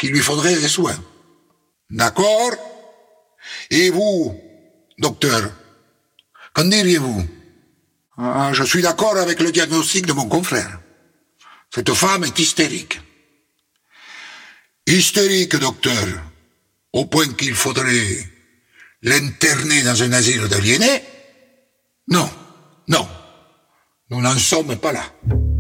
qu'il lui faudrait des soins. D'accord? Et vous, docteur, qu'en diriez-vous? Je suis d'accord avec le diagnostic de mon confrère. Cette femme est hystérique. Hystérique, docteur, au point qu'il faudrait l'interner dans un asile d'aliénés? Non, nous n'en sommes pas là.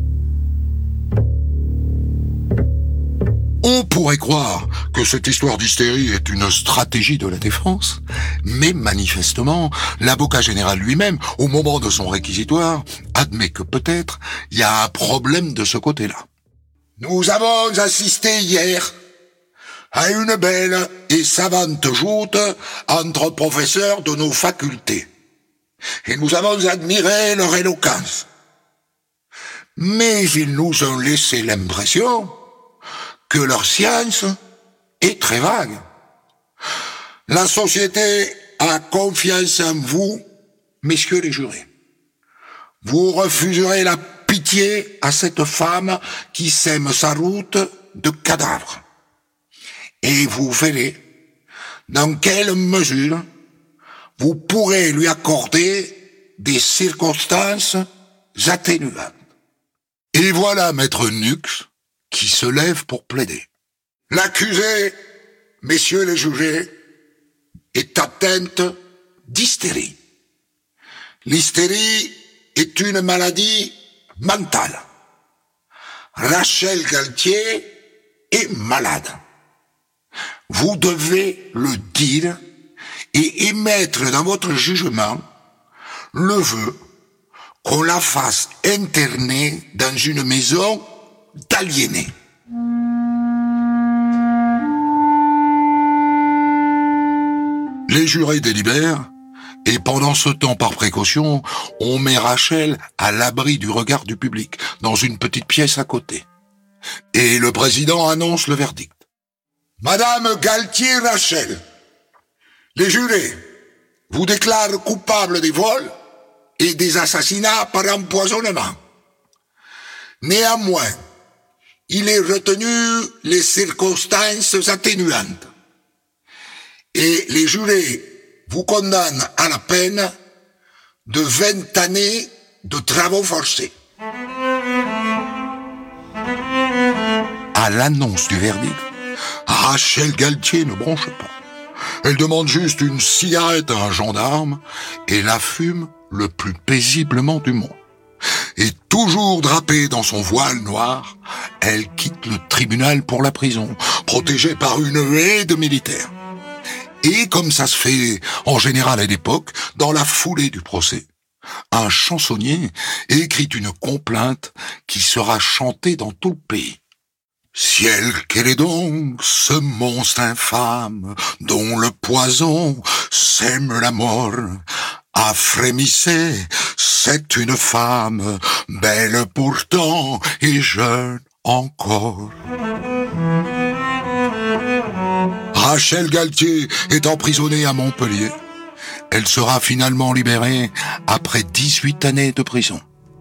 On pourrait croire que cette histoire d'hystérie est une stratégie de la défense, mais manifestement, l'avocat général lui-même, au moment de son réquisitoire, admet que peut-être il y a un problème de ce côté-là. Nous avons assisté hier à une belle et savante joute entre professeurs de nos facultés, et nous avons admiré leur éloquence. Mais ils nous ont laissé l'impression que leur science est très vague. La société a confiance en vous, messieurs les jurés. Vous refuserez la pitié à cette femme qui sème sa route de cadavres. Et vous verrez dans quelle mesure vous pourrez lui accorder des circonstances atténuantes. Et voilà maître Nux qui se lève pour plaider. L'accusé, messieurs les jurés, est atteinte d'hystérie. L'hystérie est une maladie mentale. Rachel Galtier est malade. Vous devez le dire et émettre dans votre jugement le vœu qu'on la fasse interner dans une maison d'aliénés. Les jurés délibèrent, et pendant ce temps, par précaution, on met Rachel à l'abri du regard du public, dans une petite pièce à côté. Et le président annonce le verdict. Madame Galtier Rachel, les jurés vous déclarent coupable des vols et des assassinats par empoisonnement. Néanmoins, il est retenu les circonstances atténuantes. Et les jurés vous condamnent à la peine de 20 années de travaux forcés. À l'annonce du verdict, Rachel Galtier ne bronche pas. Elle demande juste une cigarette à un gendarme et la fume le plus paisiblement du monde. Et toujours drapée dans son voile noir, elle quitte le tribunal pour la prison, protégée par une haie de militaires. Et comme ça se fait en général à l'époque, dans la foulée du procès, un chansonnier écrit une complainte qui sera chantée dans tout le pays. Ciel, quel est donc ce monstre infâme dont le poison sème la mort? Ah, frémissez, c'est une femme, belle pourtant et jeune encore. Rachel Galtier est emprisonnée à Montpellier. Elle sera finalement libérée après 18 années de prison.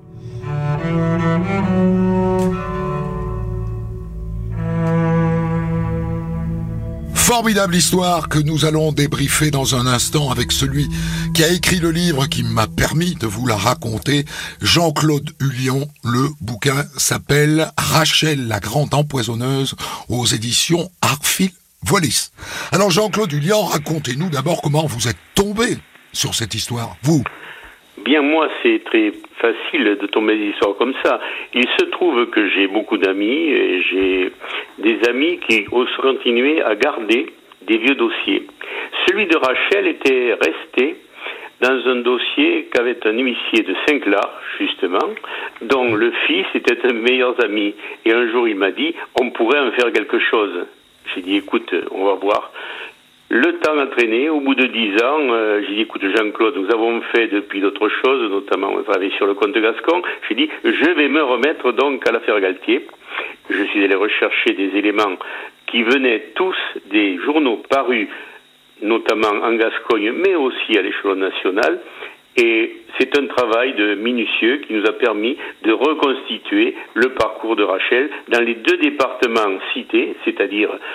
Formidable histoire que nous allons débriefer dans un instant avec celui qui a écrit le livre qui m'a permis de vous la raconter, Jean-Claude Hullion. Le bouquin s'appelle Rachel la grande empoisonneuse aux éditions Arfil Wallis. Alors Jean-Claude Hullion, racontez-nous d'abord comment vous êtes tombé sur cette histoire, vous. Bien, moi, c'est très facile de tomber des histoires comme ça. Il se trouve que j'ai beaucoup d'amis, et j'ai des amis qui ont continué à garder des vieux dossiers. Celui de Rachel était resté dans un dossier qu'avait un huissier de Saint-Clar, justement, dont le fils était un de mes meilleurs amis. Et un jour, il m'a dit, on pourrait en faire quelque chose. J'ai dit, écoute, on va voir. Le temps a traîné. Au bout de 10 ans, j'ai dit, écoute Jean-Claude, nous avons fait depuis d'autres choses, notamment on a travaillé sur le comte Gascon. J'ai dit, je vais me remettre donc à l'affaire Galtier. Je suis allé rechercher des éléments qui venaient tous des journaux parus, notamment en Gascogne, mais aussi à l'échelon national. Et c'est un travail de minutieux qui nous a permis de reconstituer le parcours de Rachel dans les deux départements cités, c'est-à-dire